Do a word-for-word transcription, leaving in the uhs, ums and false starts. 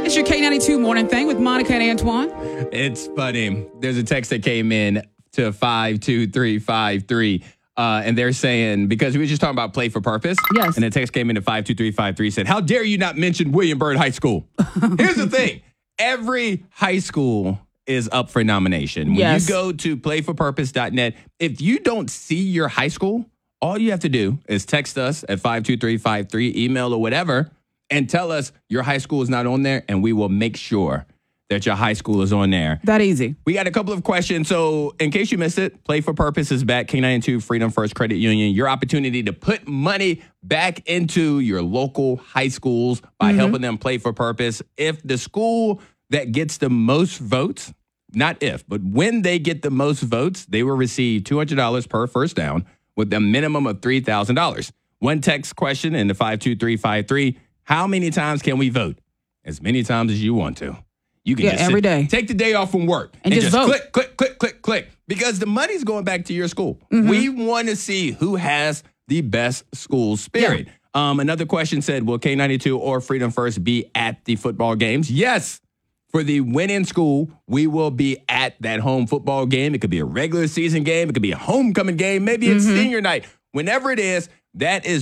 It's your K ninety-two morning thing with Monica and Antoine. It's funny. There's a text that came in to five two three five three, uh, and they're saying, because we were just talking about play for purpose. Yes. And the text came in to five two three five three, said, how dare you not mention William Byrd High School? Here's the thing. Every high school is up for nomination. When Yes. you go to play for purpose dot net, if you don't see your high school, all you have to do is text us at five two three five three, email or whatever, and tell us your high school is not on there, and we will make sure that your high school is on there. That easy. We got a couple of questions. So in case you missed it, Play for Purpose is back. K ninety-two Freedom First Credit Union. Your opportunity to put money back into your local high schools by Mm-hmm. helping them play for purpose. If the school that gets the most votes, not if, but when they get the most votes, they will receive two hundred dollars per first down with a minimum of three thousand dollars. One text question in the five two three five three. How many times can we vote? As many times as you want to. You can Yeah, just every sit- day. Take the day off from work And just vote. click, click, click, click, click. Because the money's going back to your school. Mm-hmm. We want to see who has the best school spirit. Um, another question said, will K ninety-two or Freedom First be at the football games? Yes. For the winning school, we will be at that home football game. It could be a regular season game. It could be a homecoming game. Maybe it's Mm-hmm. senior night. Whenever it is, that is